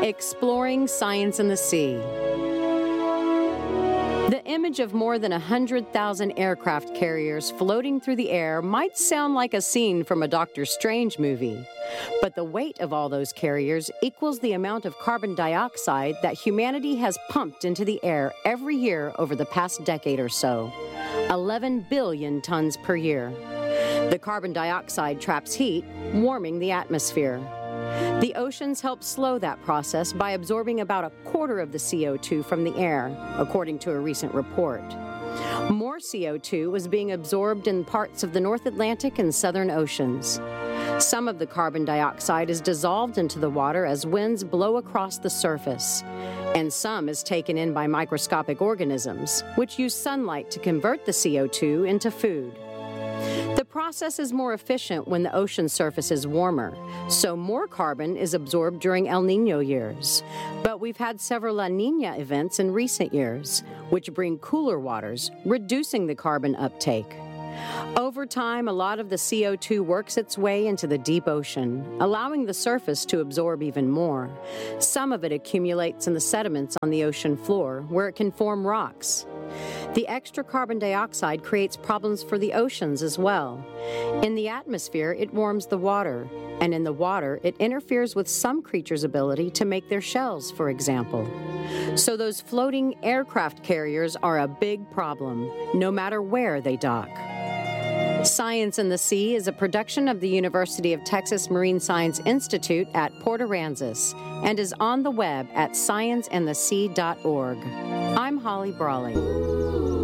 Exploring Science in the Sea. The image of more than 100,000 aircraft carriers floating through the air might sound like a scene from a Dr. Strange movie. But the weight of all those carriers equals the amount of carbon dioxide that humanity has pumped into the air every year over the past decade or so. 11 billion tons per year. The carbon dioxide traps heat, warming the atmosphere. The oceans help slow that process by absorbing about a quarter of the CO2 from the air, according to a recent report. More CO2 is being absorbed in parts of the North Atlantic and Southern Oceans. Some of the carbon dioxide is dissolved into the water as winds blow across the surface, and some is taken in by microscopic organisms, which use sunlight to convert the CO2 into food. The process is more efficient when the ocean surface is warmer, so more carbon is absorbed during El Niño years. But we've had several La Niña events in recent years, which bring cooler waters, reducing the carbon uptake. Over time, a lot of the CO2 works its way into the deep ocean, allowing the surface to absorb even more. Some of it accumulates in the sediments on the ocean floor, where it can form rocks. The extra carbon dioxide creates problems for the oceans as well. In the atmosphere, it warms the water, and in the water, it interferes with some creatures' ability to make their shells, for example. So those floating aircraft carriers are a big problem, no matter where they dock. Science in the Sea is a production of the University of Texas Marine Science Institute at Port Aransas and is on the web at scienceandthesea.org. I'm Holly Brawley.